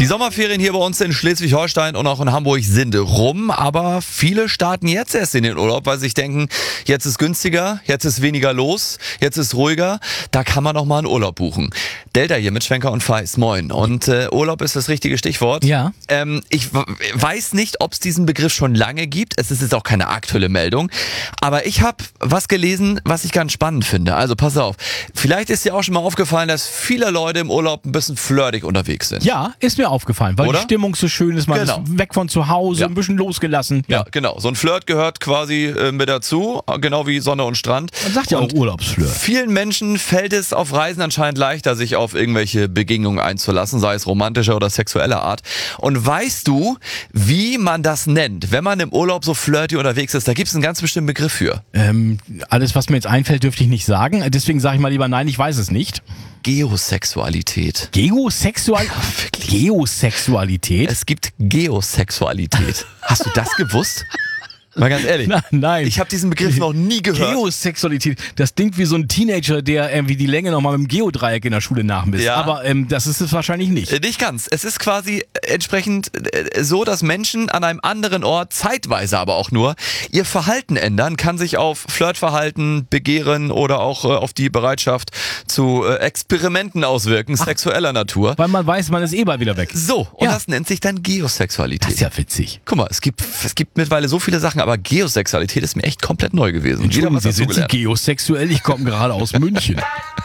Die Sommerferien hier bei uns in Schleswig-Holstein und auch in Hamburg sind rum, aber viele starten jetzt erst in den Urlaub, weil sie sich denken, jetzt ist günstiger, jetzt ist weniger los, jetzt ist ruhiger, da kann man noch mal einen Urlaub buchen. Delta hier mit Schwenker und Feist, moin. Und Urlaub ist das richtige Stichwort. Ja. Ich weiß nicht, ob es diesen Begriff schon lange gibt, es ist jetzt auch keine aktuelle Meldung, aber ich habe was gelesen, was ich ganz spannend finde. Also pass auf, vielleicht ist dir auch schon mal aufgefallen, dass viele Leute im Urlaub ein bisschen flirtig unterwegs sind. Ja, ist mir aufgefallen, weil Oder? die Stimmung so schön ist, man Genau. ist weg von zu Hause, Ja. ein bisschen losgelassen. Ja, genau. So ein Flirt gehört quasi mit dazu, genau wie Sonne und Strand. Man sagt ja auch Urlaubsflirt. Vielen Menschen fällt es auf Reisen anscheinend leichter, sich auf irgendwelche Begegnungen einzulassen, sei es romantischer oder sexueller Art. Und weißt du, wie man das nennt, wenn man im Urlaub so flirty unterwegs ist? Da gibt es einen ganz bestimmten Begriff für. Alles, was mir jetzt einfällt, dürfte ich nicht sagen. Deswegen sage ich mal lieber nein, ich weiß es nicht. Geosexualität. Geosexualität? Es gibt Geosexualität. Hast du das gewusst? Mal ganz ehrlich. Nein. Ich habe diesen Begriff noch nie gehört. Geosexualität, das klingt wie so ein Teenager, der irgendwie die Länge nochmal mit dem Geodreieck in der Schule nachmisst. Ja. Aber das ist es wahrscheinlich nicht. Nicht ganz. Es ist quasi entsprechend so, dass Menschen an einem anderen Ort, zeitweise aber auch nur, ihr Verhalten ändern, kann sich auf Flirtverhalten, Begehren oder auch auf die Bereitschaft zu Experimenten auswirken, sexueller Natur. Weil man weiß, man ist eh bald wieder weg. So, und Ja. das nennt sich dann Geosexualität. Das ist ja witzig. Guck mal, es gibt mittlerweile so viele Sachen, aber Geosexualität ist mir echt komplett neu gewesen. Wieder Entschuldigen was Sie, sind Sie dazugelernt. geosexuell? Ich komme gerade aus München.